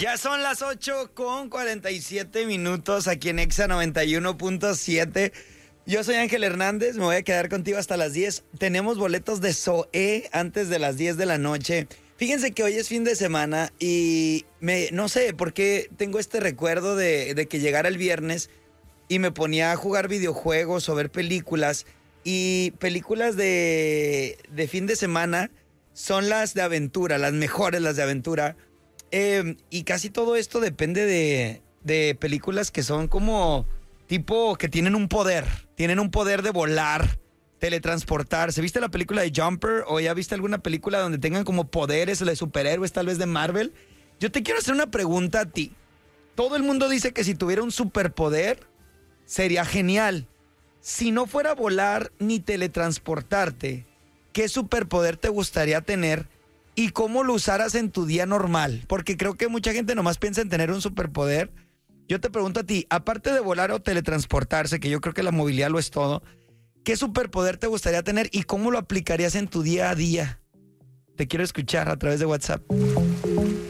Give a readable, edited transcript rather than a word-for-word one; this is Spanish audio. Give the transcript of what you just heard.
Ya son las 8:47 aquí en Exa 91.7. Yo soy Ángel Hernández, me voy a quedar contigo hasta las 10. Tenemos boletos de Zoé antes de las 10 de la noche. Fíjense que hoy es fin de semana y no sé por qué tengo este recuerdo de que llegara el viernes y me ponía a jugar videojuegos o ver películas. Y películas de fin de semana son las de aventura, las mejores, las de aventura. Y casi todo esto depende de películas que son como tipo que tienen un poder de volar, teletransportarse. ¿Viste la película de Jumper o ya viste alguna película donde tengan como poderes de superhéroes, tal vez de Marvel? Yo te quiero hacer una pregunta a ti. Todo el mundo dice que si tuviera un superpoder sería genial. Si no fuera volar ni teletransportarte, ¿qué superpoder te gustaría tener y cómo lo usaras en tu día normal? Porque creo que mucha gente nomás piensa en tener un superpoder. Yo te pregunto a ti, aparte de volar o teletransportarse, que yo creo que la movilidad lo es todo, ¿qué superpoder te gustaría tener y cómo lo aplicarías en tu día a día? Te quiero escuchar a través de WhatsApp.